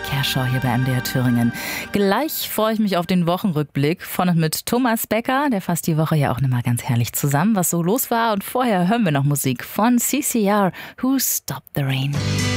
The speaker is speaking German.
Kershaw hier bei MDR Thüringen. Gleich freue ich mich auf den Wochenrückblick von und mit Thomas Becker. Der fasst die Woche ja auch nochmal ganz herrlich zusammen, was so los war. Und vorher hören wir noch Musik von CCR, Who Stopped the Rain.